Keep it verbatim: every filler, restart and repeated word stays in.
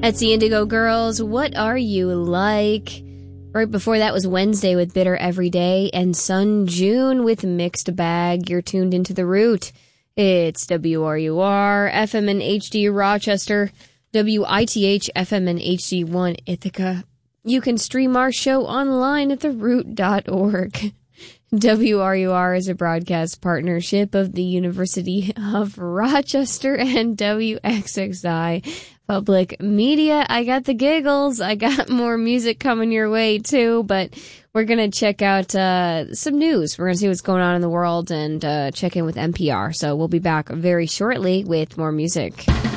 That's the Indigo Girls. What are you like? Right before that was Wednesday with Bitter Every Day and Sun June with Mixed Bag. You're tuned into The Root. It's W R U R, F M and H D Rochester, W I T H, F M and H D one Ithaca. You can stream our show online at the root dot org. W R U R is a broadcast partnership of the University of Rochester and W X X I Public Media. I got the giggles. I got more music coming your way, too, but we're going to check out uh, some news. We're going to see what's going on in the world and uh, check in with N P R. So we'll be back very shortly with more music.